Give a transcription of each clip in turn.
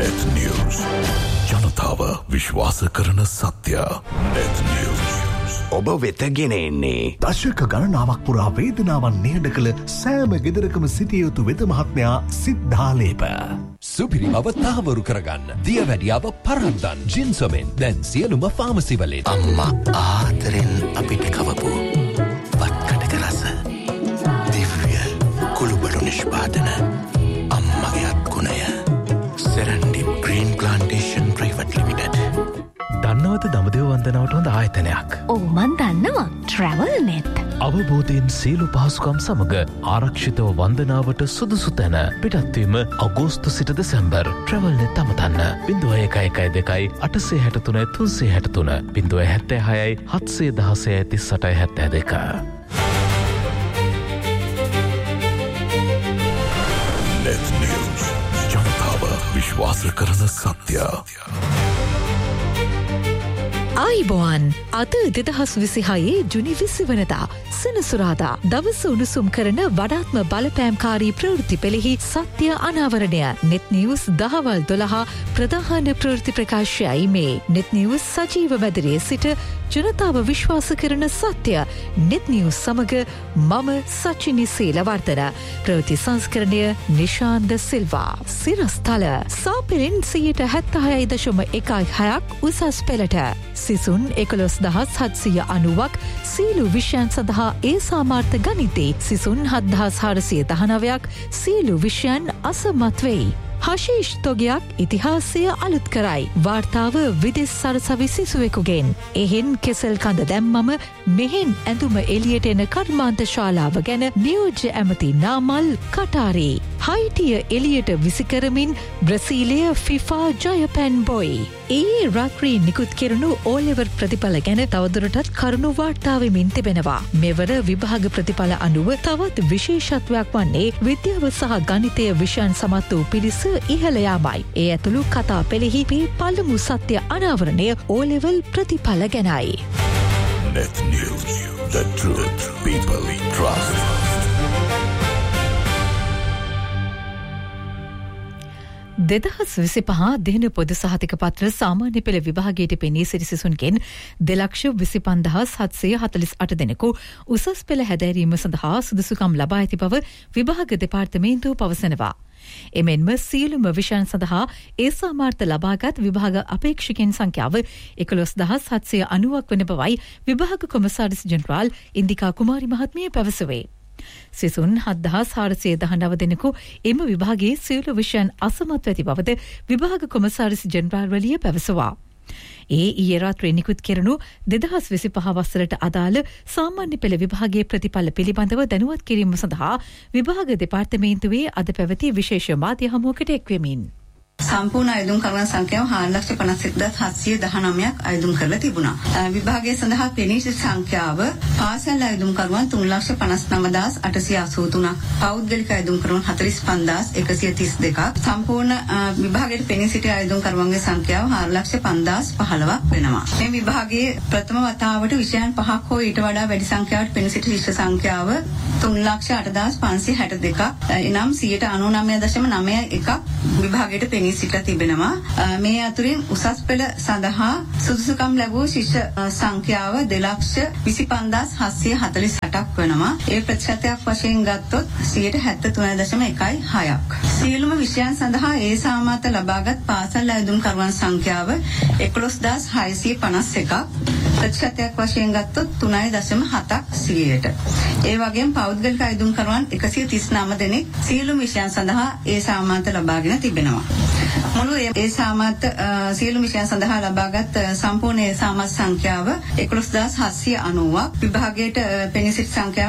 Net News. ජනතාව විශ්වාස කරන සත්‍ය. Net News. ඔබ වෙත ගෙන එන්නේ දශක ගණනාවක් පුරා වේදනාවන් නිහඬ කළ සෑම ගෙදරකම සිටිය යුතු වෙද මහත්මයා සිද්ධාලේප. සුපිරි බව තහවුරු කරගන්න දියවැඩියාව පරද්දන් ජින්සමෙන් දැන් සියලුම ෆාමසි වලින්. අම්මා ආදරෙන් අපිට කවපු වත්කඩක රස දිව්‍ය කුළුබඩු නිෂ්පාදන අම්මගේ අත්ගුණය සෙරන්ඩි ග්‍රීන් ප්ලාන්ටේෂන් ප්‍රයිවට් ලිමිටඩ්. දන්නවද දඹදිව වන්දනාවට හොඳ ආයතනයක්? ඔව් මන් දන්නවා. ට්‍රැවල් නෙත්. අවබෝධයෙන් සියලු පහසුකම් සමග ආරක්ෂිතව වන්දනාවට සුදුසු තැන පිටත්වීම අගෝස්තු සිට දෙසැම්බර්. Travel නෙත් අමතන්න 0112 863 363 076 716 38 Net News. ජනතාව විශ්වාස කරන සත්‍ය. ආයිබෝන් අද 2026 ජුනි 20 වනදා සෙනසුරාදා දවස උණුසුම් කරන වඩාත්ම බලපෑම්කාරී ප්‍රවෘත්ති පෙළෙහි සත්‍ය අනාවරණය. නෙත් නිවුස් දහවල් 12 ප්‍රධාන ප්‍රවෘත්ති ප්‍රකාශයයි මේ. නෙත් නිවුස් සජීව මැදිරියේ සිට ජනතාව විශ්වාස කරන සත්‍ය. නෙත් නිවුස් සමග මම සචිනි සීලවර්ධන. ප්‍රවෘත්ති සංස්කරණය නිශාන්ත සිල්වා. සිරස්තල සාපෙලින් 76.16ක් උසස් පෙළට. සිසුන් 11,790ක් සීලු විෂයන් සඳහා ඒ සාමාර්ථ ගනිතේ. සිසුන් 7,419ක් සීලු විෂයන් අසමත් වෙයි. හෂීෂ් තොගයක් ඉතිහාසය අලුත් කරයි. වාර්තාව විදෙස් සරසවි සිසුවෙකුගෙන්. එහෙන් කෙසල් කඳ දැම්මම මෙහෙන් ඇඳුම එලියට එන කර්මාන්ත ශාලාව ගැන නියෝජ්‍ය ඇමති නාමල් කටාරී. හයිටිය එලියට විසිකරමින් බ්‍රසීලය ෆිෆා ජයපැන් බොයි. ඒ රාත්‍රී නිකුත් කෙරුණු ඕලෙවර් ප්‍රතිඵල ගැන තවදුරටත් කරුණු වාර්තාවෙමින් තිබෙනවා. මෙවර විභාග ප්‍රතිඵල අනුව තවත් විශේෂත්වයක් වන්නේ විද්‍යාව සහ ගණිතය විෂයන් සමත් වූ පිරිස ඉහළ යාමයි. ඒ ඇතුළු කතා පෙළෙහි පළමු සත්‍ය අනාවරණය ඕලෙවල් ප්‍රතිඵල ගැනයි. Net News. The truth people trust. දෙදහස් 25 දෙන පොදු සහතික පත්‍ර සාමාන්‍ය පෙළ විභාගයට පෙනී සිටි සිසුන්ගෙන් 2,25,748 දෙනෙකු උසස් පෙළ හැදෑරීම සඳහා සුදුසුකම් ලබා ඇති බව විභාග දෙපාර්තමේන්තුව පවසනවා. එමෙන්ම සියලුම විෂයන් සඳහා ඒ සාමාර්ථ ලබාගත් විභාග අපේක්ෂකයන් සංඛ්‍යාව 11,790ක් වන බවයි විභාග කොමසාරිස් ජෙනරාල් ඉන්දිකා කුමාරි මහත්මිය පැවසුවේ. සිසුන් 7,419 දෙනෙකු එම විභාගයේ සියලු විෂයන් අසමත් ඇති බවද විභාග කොමසාරිස් ජෙනරාල්වලිය පැවසුවා. ඒ ඊයේ රාත්‍රියේ නිකුත් කෙරුණු 2025 වසරට අදාළ සාමාන්‍ය පෙළ විභාගයේ ප්‍රතිඵල පිළිබඳව දැනුවත් කිරීම සඳහා විභාග දෙපාර්තමේන්තුවේ අද පැවති විශේෂ මාධ්‍ය හමුවකට එක්වෙමින් සම්පූර්ණ අයදුම් කරුවන් සංඛ්‍යාව 4,51,719ක් අයදුම් කරලා තිබුණා. විභාගය සඳහා පෙනී සිටි සංඛ්‍යාව පාසල් අයදුම් කරුවන් 3,59,883ක්, පෞද්ගලික අයදුම් කරුවන් 45,132ක්. සම්පූර්ණ විභාගයට පෙනී සිටි අයදුම් කරුවන්ගේ සංඛ්‍යාව 4,05,015ක් වෙනවා. මේ විභාගයේ ප්‍රථම වතාවට විෂයන් 5ක් හෝ ඊට වඩා වැඩි සංඛ්‍යාවට පෙනී සිටි ශිෂ්‍ය සංඛ්‍යාව 3,08,562ක්. එනම් 99.91ක් විභාගයට පෙනී සිටලා තිබෙනවා. මේ අතුරින් උසස් පෙළ සඳහා සුදුසුකම් ලැබූ ශිෂ්‍ය සංඛ්‍යාව 2,25,748ක් වෙනවා. ඒ ප්‍රතිශතයක් වශයෙන් ගත්තොත් 73.16ක්. සියලුම විෂයන් සඳහා ඒ සාමාර්ථ ලබාගත් පාසල් අයදුම් කරුවන් සංඛ්‍යාව 11,651ක්. ප්‍රතිශතයක් වශයෙන් ගත්තොත් 3.7%. ඒ වගේම පෞද්ගලික අයදුම් කරුවන් 139 දෙනෙක් සියලුම විෂයන් සඳහා ඒ සාමාර්ථ ලබාගෙන තිබෙනවා. මුළු ඒ සාමාර්ථ සියලු විෂයන් සඳහා ලබාගත් සම්පූර්ණ ඒ සාමාර්ථ සංඛ්‍යාව 11,790ක්. විභාගයට පෙනී සිටි සංඛ්‍යාව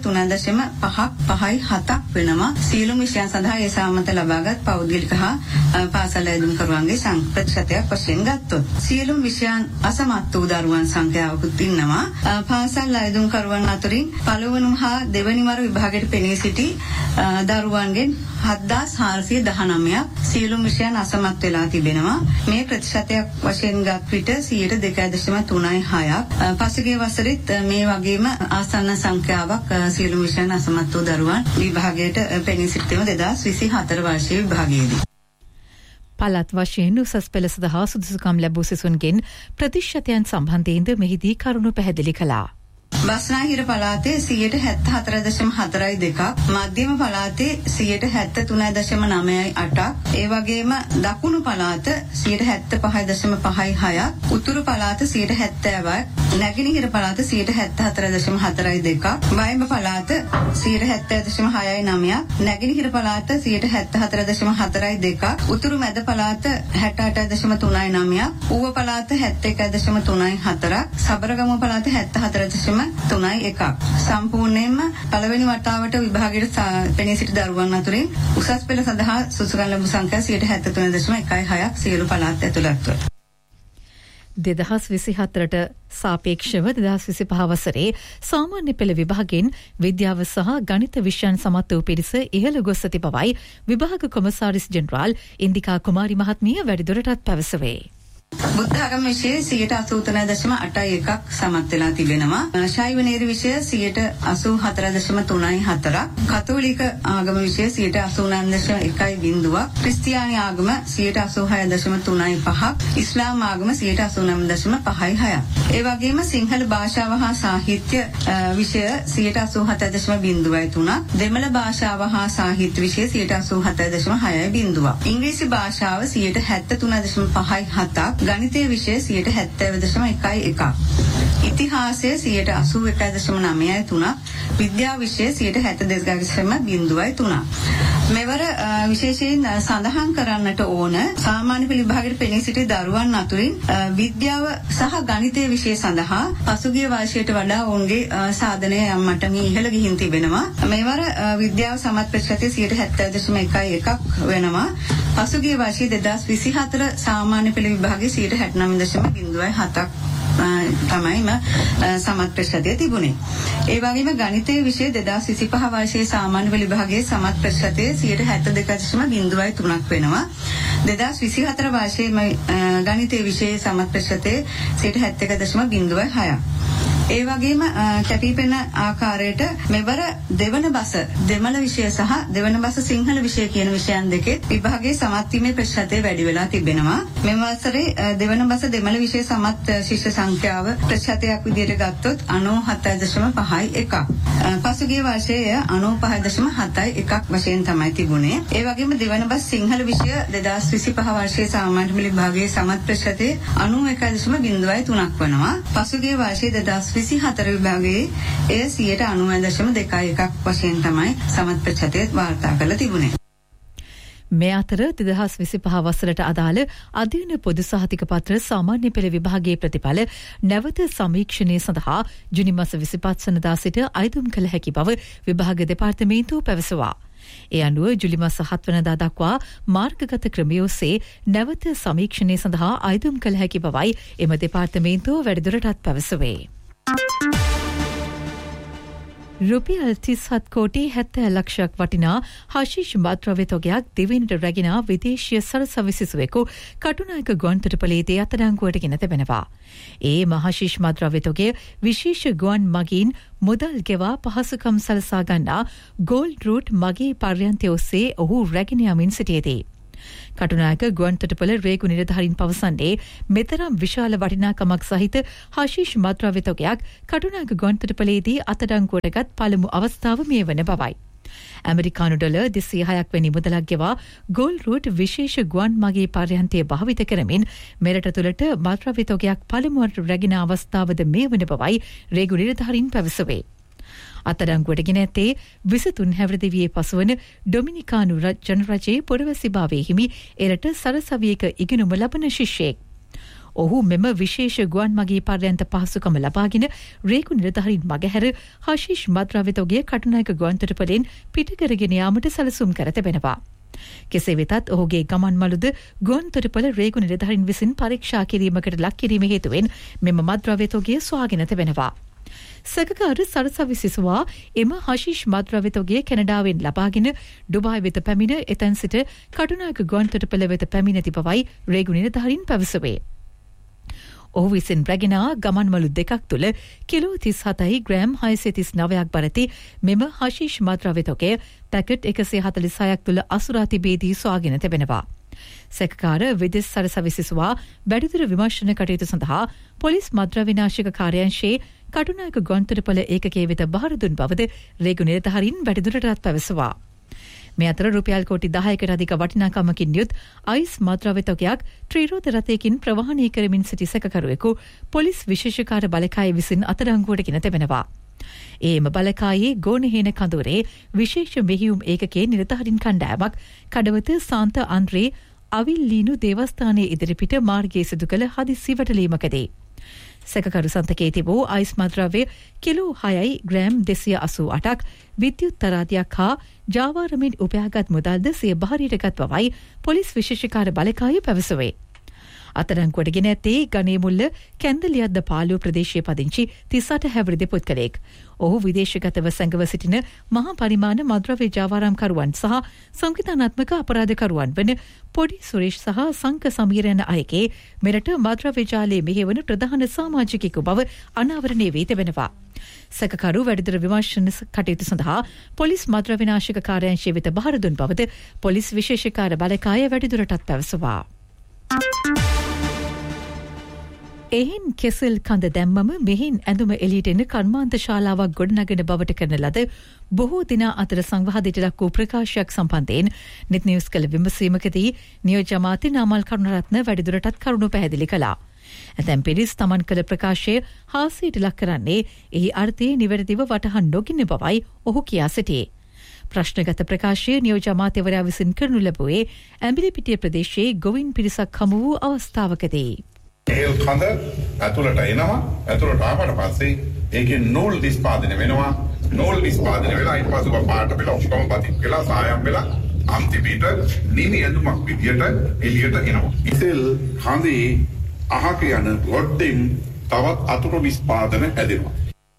3.557ක් වෙනවා. සියලු විෂයන් සඳහා ඒ සාමාර්ථ ලබාගත් පෞද්ගලික හා පාසල් අයදුම් කරුවන්ගේ ප්‍රතිශතයක් වශයෙන් ගත්තොත් සියලු විෂයන් අසමත් වූ දරුවන් සංඛ්‍යාවකුත් ඉන්නවා. පාසල් අයදුම් කරුවන් අතරින් පළවෙනි හා දෙවෙනි වර විභාගයට පෙනී සිටි දරුවන්ගෙන් 7,419ක් සියලු විෂයන් අසමත් වෙලා තිබෙනවා. මේ ප්‍රතිශතයක් වශයෙන් ගත් විට 2.36ක්. පසුගිය වසරෙත් මේ වගේම ආසන්න සංඛ්‍යාවක් සියලු විෂයන් අසමත් වූ දරුවන් විභාගයට පෙනී සිටින 2024 වර්ෂයේ විභාගයේදී. පළාත් වශයෙන් උසස් පෙළ සඳහා සුදුසුකම් ලැබූ සිසුන්ගෙන් ප්‍රතිශතයන් සම්බන්ධයෙන්ද මෙහිදී කරුණු පැහැදිලි කළා. බස්නාහිර පළාතේ 74.42ක්, මධ්‍යම පළාතේ 73.98ක්, ඒ වගේම දකුණු පළාත 75.56ක්, උතුරු පළාත 70ක්, නැගෙනහිර පළාත 74.42ක්, බයඹ පළාත 70.69ක්, නැගෙනහිර පළාත 74.42ක්, උතුරු මැද පළාත 68.39ක්, ඌව පළාත 71.34ක්, සබරගමුව පළාත 74.31ක්. සම්පූර්ණයෙන්ම පළවෙනි වතාවට විභාගයට පෙනී සිටි දරුවන් අතරින් උසස් පෙළ සඳහා සුසුකම් ලැබූ සංඛ්‍යා 73.16ක් සියලු පළාත් ඇතුළත්ව. 2024ට සාපේක්ෂව 2025 වසරේ සාමාන්‍ය පෙළ විභාගයෙන් විද්‍යාව සහ ගණිත විෂයන් සමත් වූ පිරිස ඉහළ ගොස් ඇති බවයි විභාග කොමසාරිස් ජෙනරාල් ඉන්දිකා කුමාරි මහත්මිය වැඩිදුරටත් පැවසුවේ. බුද්ධ ආගම විෂය 83.81ක් සමත් වෙලා තිබෙනවා. ශෛව නේර විෂය 84.34ක්, කතෝලික ආගම විෂය 89.1%ක්, ක්‍රිස්තියානි ආගම 86.35ක්, ඉස්ලාම් ආගම 89.56ක්. ඒ වගේම සිංහල භාෂාව හා සාහිත්‍ය විෂය 87.03ක්, දෙමළ භාෂාව හා සාහිත්‍ය විෂය 87.6%ක්, ඉංග්‍රීසි භාෂාව 73.57ක්, ගණිතයේ විෂය 70.11ක්, ඉතිහාසය 81.93ක්, විද්‍යා විෂය 72.03ක්. මෙවර විශේෂයෙන් සඳහන් කරන්නට ඕන සාමාන්‍ය පෙළ විභාගයට පෙනී සිටි දරුවන් අතුරින් විද්‍යාව සහ ගණිතයේ විෂය සඳහා පසුගිය වර්ෂයට වඩා ඔවුන්ගේ සාධනය යම් මට්ටමකින් ඉහළ ගිහින් තිබෙනවා. මෙවර විද්‍යාව සමත් ප්‍රතිශතය 70.11ක් වෙනවා. පසුගිය වර්ෂයේ 2024 සාමාන්‍ය පෙළ විභාගයේ 69.07ක් තමයිම සමත් ප්‍රතිශතය තිබුණේ. ඒ වගේම ගණිතයේ විෂය 2025 වර්ෂයේ සාමාන්‍ය පෙළ විභාගයේ සමත් ප්‍රතිශතය 72.03ක් වෙනවා. 2024 වර්ෂයේ ගණිතයේ විෂයේ සමත් ප්‍රතිශතය 71.06ක්. ඒ වගේම කැපිපෙන ආකාරයට මෙවර දෙවන බස දෙමළ විෂය සහ දෙවන බස සිංහල විෂය කියන විෂයන් දෙකේ විභාගයේ සමත් වීමේ ප්‍රතිශතය වැඩි වෙලා තිබෙනවා. මෙම වසරේ දෙවන බස දෙමළ විෂය සමත් ශිෂ්‍ය සංඛ්‍යාව ප්‍රතිශතයක් විදිහට ගත්තොත් 97.51ක්. පසුගිය වර්ෂයේ 95.71ක් වශයෙන් තමයි තිබුණේ. ඒ වගේම දෙවන බස සිංහල විෂය 2025 වර්ෂයේ සාමාන්‍ය පෙළ විභාගයේ සමත් ප්‍රතිශතය 91.03ක් වෙනවා. පසුගිය වර්ෂයේ 2024 විභාගයේ එය 90.21ක් වශයෙන් තමයි සමත් ප්‍රතිශතය වාර්තා කරලා තිබුණේ. මේ අතර 2025 වසරට අදාළ අධ්‍යයන පොදු සහතික පත්‍ර සාමාන්‍ය පෙළ විභාගයේ ප්‍රතිඵල නැවත සමීක්ෂණය සඳහා ජුනි මාස 25 වෙනිදා සිට අයදුම් කළ හැකි බව විභාග දෙපාර්තමේන්තුව පැවසුවා. ඒ අනුව ජුලි මාස 7 වෙනිදා දක්වා මාර්ගගත ක්‍රමය ඔස්සේ නැවත සමීක්ෂණය සඳහා අයදුම් කළ හැකි බවයි එම දෙපාර්තමේන්තුව වැඩිදුරටත් පැවසුවේ. රුපියල් 37 කෝටි 70 ලක්ෂයක් වටිනා හෂිෂ් මත්ද්‍රව්‍ය තොගයක් දෙවෙනිට රැගෙන විදේශීය සරසවි සිසුවෙකු කටුනායක ගුවන්තොටුපළේදී අත්අඩංගුවට ගෙන තිබෙනවා. ඒ හෂිෂ් මත්ද්‍රව්‍ය තොගය විශේෂ ගුවන් මගින් මුදල් ගෙවා පහසුකම් සලසා ගන්නා ගෝල්ඩ් රූට් මගේ පර්යන්තය ඔස්සේ ඔහු රැගෙන යමින් සිටියේදී. කටුනායක ගුවන්තොටුපළ රේගු නිලධාරීන් පවසන්නේ මෙතරම් විශාල වටිනාකමක් සහිත හෂිෂ් මත්ද්‍රව්‍ය තොගයක් කටුනායක ගුවන්තොටුපළේදී අත්අඩංගුවටගත් පළමු අවස්ථාව මේ වන බවයි. ඇමරිකානු ඩොලර් 206ක් වැනි මුදලක් ගෙවා ගෝල්ඩ් රූට් විශේෂ ගුවන් මගේ පර්යන්තය භාවිත කරමින් මෙරට තුළට මත්ද්‍රව්‍ය තොගයක් පළමුවට රැගෙන අවස්ථාවද මේ වන බවයි රේගු නිලධාරීන් පැවසුවේ. අත්අඩංගුවට ගෙන ඇත්තේ 23 හැවිරිදිවියේ පසුවන ඩොමිනිකානු ජනරජයේ පුරවැසි භාවයේ හිමි එරට සරසවියක ඉගෙනුම ලබන ශිෂ්‍යයෙක්. ඔහු මෙම විශේෂ ගුවන් මගේ පර්යන්ත පහසුකම ලබාගෙන රේගු නිලධාරීන් මගහැර හෂිෂ් මත්ද්‍රව්‍ය තොගය කටුනායක ගුවන්තොටුපළෙන් පිටකරගෙන යාමට සැලසුම් කර තිබෙනවා. කෙසේ වෙතත් ඔහුගේ ගමන් මළුද ගුවන්තොටුපළ රේගු නිලධාරීන් විසින් පරීක්ෂා කිරීමකට ලක් කිරීම හේතුවෙන් මෙම මත්ද්‍රව්‍ය තොගය සොයාගෙන තිබෙනවා. සැකකාර සරසවි සිසුවා එම හෂිෂ් මත්ද්‍රව්‍ය තොගය කැනඩාවෙන් ලබාගෙන ඩුබායි වෙත පැමිණ එතැන් සිට කටුනායක ගුවන්තොටුපළ වෙත පැමිණ ඇති බවයි රේගු නිලධාරීන් පැවසුවේ. ඔහු විසින් රැගෙන ගමන් මළු දෙකක් තුළ කිලෝ 37යි ග්‍රෑම් 639ක් බරති මෙම හෂිෂ් මත්ද්‍රව්‍ය තොගය පැකට් 146ක් තුළ අසුරා තිබේදී සොයාගෙන තිබෙනවා. සැකකාර විදෙස් සරසවිසිසුවා වැඩිදුර විමර්ශන කටයුතු සඳහා පොලිස් මද්‍රව්‍ය විනාශක කාර්යාංශයේ කටුනායක ගොන්තොටුපළ ඒකකයේ වෙත බහර දුන් බවද රේගු නිලධාරීන් වැඩිදුරටත් පැවසුවා. මේ අතර රුපියල් කෝටි 10කට අධික වටිනාකමකින් යුත් අයිස් මද්‍රව්‍ය තොගයක් ත්‍රිරෝද රථයකින් ප්‍රවාහනය කරමින් සිටි සැකකරුවෙකු පොලිස් විශේෂකාර බලකාය විසින් අත්අඩංගුවට ගෙන තිබෙනවා. ඒම බලකායේ ගෝනහේන කඳුරේ විශේෂ මෙහියුම් ඒකකයේ නිලධාරීන් කණ්ඩායමක් කඩවත සාන්ත අන්ද්‍රේ අවිල්ලීනු දේවස්ථානයේ ඉදිරිපිට මාර්ගයේ සිදු කළ හදිසි වැටලීමකදී සැකකරු සන්තකයේ තිබූ අයිස් මද්‍රව්‍ය කිලෝ 6යි ග්‍රෑම් 288ක් විද්‍යුත් තරාතියක් හා ජාවාරමින් උපයාගත් මුදල්ද සිය බහරියට ගත් බවයි පොලිස් විශේෂකාර බලකාය පැවසුවේ. අත්අඩංගුවට ගෙන ඇත්තේ ගණේමුල්ල කැන්දලියද්ද පාළුව ප්‍රදේශයේ පදිංචි 38 හැවිරිදි පුද්ගලයෙක්. ඔහු විදේශගතව සැඟව සිටින මහා පරිමාණ මද්‍රව්‍ය ජාවාරම්කරුවන් සහ සංවිධානාත්මක අපරාධකරුවන් වන පොඩි සුරේෂ් සහ සංක සමීර යන අයගේ මෙරට මද්‍රව්‍ය ජාලයේ මෙහෙවන ප්‍රධාන සමාජිකයෙකු බව අනාවරණය වී තිබෙනවා. සැකකරු වැඩිදුර විමර්ශන කටයුතු සඳහා පොලිස් මද්‍රව්‍ය විනාශක කාර්යාංශය වෙත බහර දුන් බවද පොලිස් විශේෂකාර බලකාය වැඩිදුරටත් පැවසුවා. එහින් කෙසෙල් කඳ දැම්මම මෙහින් ඇඳුම එළියට එන කර්මාන්ත ශාලාවක් ගොඩනගෙන බවට කරන ලද බොහෝ දිනා අතර සංවාදයට ලක් වූ ප්‍රකාශයක් සම්බන්ධයෙන් නෙත් නිවුස් කළ විමසීමකදී නියෝජ්‍ය අමාත්‍ය නාමල් කරුණරත්න වැඩිදුරටත් කරුණු පැහැදිලි කළා. ඇතැම් පිරිස් තමන් කළ ප්‍රකාශය හාස්‍යයට ලක් කරන්නේ එහි අර්ථය නිවැරදිව වටහා නොගෙන බවයි ඔහු කියා සිටියේ. ප්‍රශ්නගත ප්‍රකාශය නියෝජ්‍ය අමාත්‍යවරයා විසින් කරනු ලැබුවේ ඇඹිලිපිටිය ප්‍රදේශයේ ගොවින් පිරිසක් හමු වූ අවස්ථාවකදී. ඒ කඳ ඇතුළට එනවා ඇතුළට ආවට පස්සේ ඒකේ නූල් නිෂ්පාදනය වෙනවා නූල් නිෂ්පාදනය වෙලා ඊට පස්සේ පාට වෙලා ඔක්කොම පතික් වෙලා සායම් වෙලා අන්තිමට නිමි ඇඳුමක් විදියට එළියට එනවා. ඉතින් කඳේ අහක යන රොඩ්ඩින් තවත් අතුරු නිෂ්පාදන හැදෙනවා.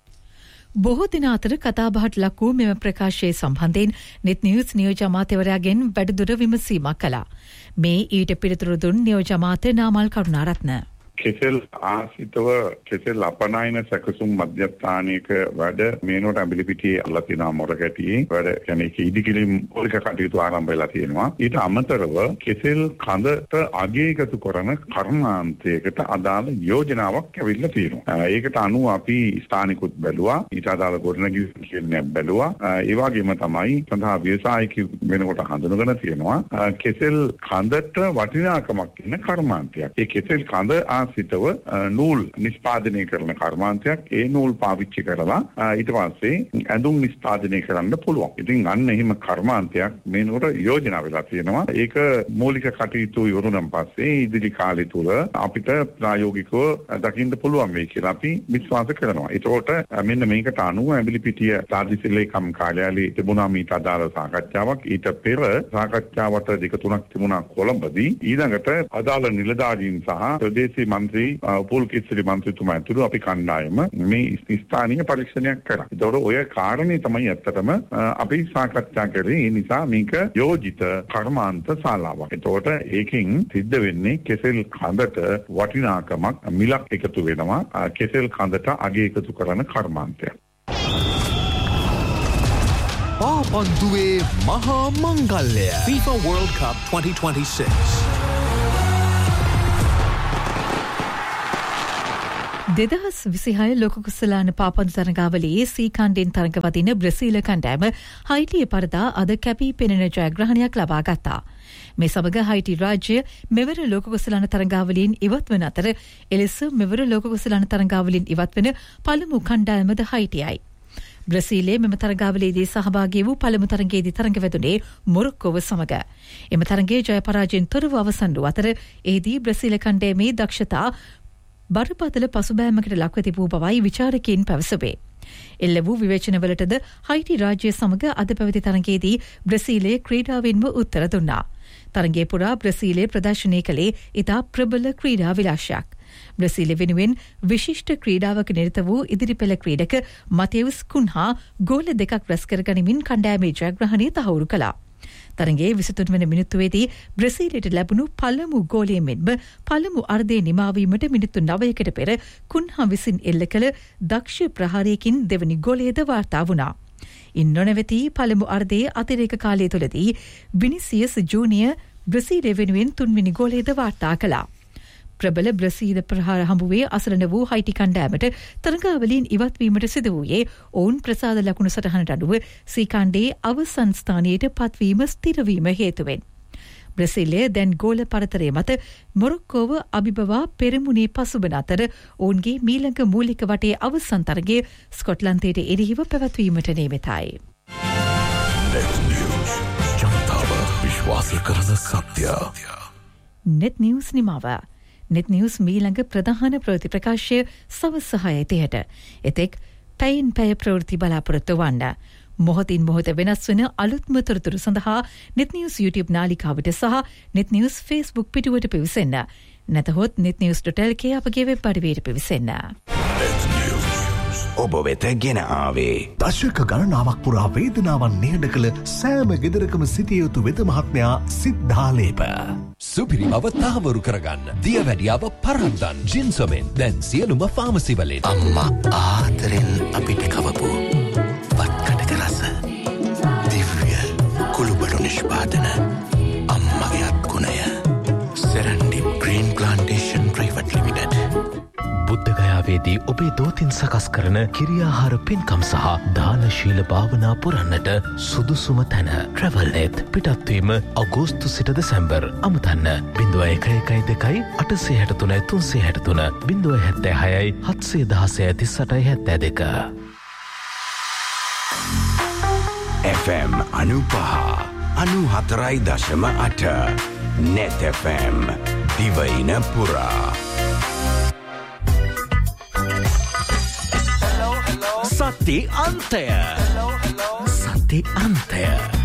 බොහෝ දින අතර කතාබහට ලක් වූ මෙම ප්‍රකාශයේ සම්බන්ධයෙන් නෙත් නිවුස් නියෝජ්‍ය අමාත්‍යවරයාගෙන් වැඩිදුර විමසීමක් කළා. මේ ඊට පිළිතුරු දුන් නියෝජ්‍ය අමාත්‍ය නාමල් කරුණාරත්න. කෙසෙල් ආසිතව කෙසෙල් අපනයන සැකසුම් මධ්‍යස්ථානයක වැඩ මේනොට ඇඹිලිපිටියේ අල්ලතිනා මොරගැටියේ වැඩ කියන්නේ ඉදිකිලිම් පොලික කටයුතු ආරම්භ වෙලා තියෙනවා. ඊට අමතරව කෙසෙල් කඳට අගයකතු කරන කර්මාන්තයකට අදාළ යෝජනාවක් ඇවිල්ලා තියෙනවා. ඒකට අනුව අපි ස්ථානිකුත් බැලුවා. ඊට අදාළ ගොඩනැගිලි කියන්නේ බැලුවා. ඒ වගේම තමයි සඳහා ව්‍යවසායික වෙනකොට හඳුනගෙන තියෙනවා. කෙසෙල් කඳට වටිනාකමක් ඉන්න කර්මාන්තයක්. ඒ කෙසෙල් කඳ සිතව නූල් නිෂ්පාදනය කරන කර්මාන්තයක්. ඒ නූල් පාවිච්චි කරලා ඊට පස්සේ ඇඳුම් නිෂ්පාදනය කරන්න පුළුවන්. ඉතින් අන්න එහෙම කර්මාන්තයක් මේනොට යෝජනා වෙලා තියෙනවා. ඒක මූලික කටයුතු ඉවරුනන් පස්සේ ඉදිරි කාලය තුල අපිට ප්‍රායෝගිකව දකින්න පුළුවන් වෙයි කියලා අපි විශ්වාස කරනවා. ඒකට මෙන්න මේකට අනුව ඇඹිලිපිටිය සාධිසි ලේකම් කාර්යාලයේ තිබුණා මීට අදාළ සාකච්ඡාවක්. ඊට පෙර සාකච්ඡාවට දෙක තුනක් තිබුණා කොළඹදී. ඊළඟට අදාළ නිලධාරීන් සහ ප්‍රදේශීය මන්ත්‍රී පොල්කිස්රි මන්ත්‍රීතුමා ඇතුළු අපි කණ්ඩායම මේ ස්ථානීය පරීක්ෂණයක් කරා. ඒතකොට ඔය කාරණේ තමයි ඇත්තටම අපි සාකච්ඡා කරේ. ඒ නිසා මේක යෝජිත කර්මාන්ත ශාලාවක්. ඒතකොට ඒකෙන් සිද්ධ වෙන්නේ කෙසෙල් කඳට වටිනාකමක් මිලක් එකතු වෙනවා. කෙසෙල් කඳට අගය එකතු කරන කර්මාන්තයක්. පාපන්දුවේ මහා මංගල්‍ය FIFA World Cup 2026 2026 ලෝක කුසලාන පාපන්දු තරඟාවලියේ සී කණ්ඩෙන් තරඟ වදින බ්‍රසීල කණ්ඩායම හයිටිය පරදා අද කැපී පෙනෙන ජයග්‍රහණයක් ලබා ගත්තා. මේ සමග හයිටි රාජ්‍ය මෙවර ලෝක කුසලාන තරඟාවලියෙන් ඉවත් වන අතර එලෙස මෙවර ලෝක කුසලාන තරඟාවලින් ඉවත් වන පළමු කණ්ඩායමද හයිටියයි. බ්‍රසීලයේ මෙම තරඟාවලියේදී සහභාගී වූ පළමු තරඟයේදී තරඟ වැදුනේ මොරොක්කෝව සමග. එම තරඟයේ ජය පරාජයෙන් තොරව අවසන් වූ අතර එහිදී බ්‍රසීල කණ්ඩායමේ දක්ෂතා බරපතල පසුබෑමකට ලක්ව තිබූ බවයි විචාරකයින් පැවසුවේ. එල්ල වූ විවේචනවලටද හයිටි රාජ්‍ය සමග අද පැවති තරඟයේදී බ්‍රසීලයේ ක්‍රීඩාවෙන්ම උත්තර දුන්නා. තරඟය පුරා බ්‍රසීලය ප්‍රදර්ශනය කළේ ඉතා ප්‍රබල ක්‍රීඩා විලාශයක්. බ්‍රසීල වෙනුවෙන් විශිෂ්ට ක්‍රීඩාවක නිරත වූ ඉදිරිපෙළ ක්‍රීඩක මතෙවුස් කුන්හා ගෝල දෙකක් රැස් කර ගනිමින් කණ්ඩායමේ ජයග්‍රහණය තහවුරු කළා. තරඟයේ 23 වන මිනිත්තුවේදී බ්‍රසීලයට ලැබුණු පළමු ගෝලය මෙන්ම පළමු අර්ධයේ නිමාවීමට මිනිත්තු 9කට පෙර කුන්හා විසින් එල්ල කළ දක්ෂ ප්‍රහාරයකින් දෙවනි ගෝලයද වාර්තා වුණා. ඉන් නොනැවතී පළමු අර්ධයේ අතිරේක කාලය තුළදී විනිසියස් ජූනියර් බ්‍රසීලය වෙනුවෙන් 3 වෙනි ගෝලයද වාර්තා කළා. ප්‍රබල බ්‍රසීල ප්‍රහාර හමුවේ අසරණ වූ හයිටි කණ්ඩායමට තරගාවලින් ඉවත්වීමට සිදු වූයේ ඔවුන් ප්‍රසාද ලකුණු සටහනට අඩුව සී කණ්ඩේ අවසන් ස්ථානයට පත්වීම ස්ථිරවීම හේතුවෙන්. බ්‍රසීලය දැන් ගෝල පරතරය මත මොරොක්කෝව අභිබවා පෙරමුණේ පසුබන අතර ඔවුන්ගේ මීළඟ මූලික වටේ අවසන් තරගය ස්කොට්ලන්තයට එරෙහිව පැවැත්වීමට නියමිතයි. ජනතාව විශ්වාස කරන සත්‍ය. නෙට් නිවුස් නිමාව. නෙට් නිවුස් මීළඟ ප්‍රධාන ප්‍රවෘත්ති ප්‍රකාශය සවස් 6:30ට. එතෙක් පැයින් පැය ප්‍රවෘත්ති බලාපොරොත්තු වන්න. මොහොතින් මොහොත වෙනස් වන අලුත්ම තොරතුරු සඳහා නෙට් නිවුස් YouTube නාලිකාවට සහ නෙට් නිවුස් Facebook පිටුවට පිවිසෙන්න. නැතහොත් netnews.lk අපගේ වෙබ් අඩවියට පිවිසෙන්න. ඔබ වෙත ගෙන ආවේ දශක ගණනාවක් පුරා වේදනාවන් නිහඬ කළ සෑම ගෙදරකම සිටිය යුතු වෙද මහත්මයා සිද්ධාලේප. සුපිරි බව තහවුරු කරගන්න දියවැඩියාව පරද්දන් ජින්සමෙන් දැන් සියලුම ෆාමසි වලින්. අම්මා ආදරෙන් අපිට කවපු වත්කටක රස දිව්‍ය කුළුබඩු නිෂ්පාදන අම්මගේ අත්ගුණය සෙරන්ඩි ග්‍රීන් ප්ලාන්ටේෂන් ප්‍රයිවට් ලිමිටඩ්. බුද්ධගයාවේදී ඔබේ දෝතින් සකස් කරන කිරියාහාර පින්කම් සහ දානශීල භාවනා පුරන්නට සුදුසුම තැන ට්‍රැවල්නෙත්. පිටත්වීම අගෝස්තු සිට දෙසැම්බර්. අමතන්න 0112 863 363 076 716 38 FM 95.4.8 Net FM දිවයින පුරා. සති අන්තය. සති අන්තය.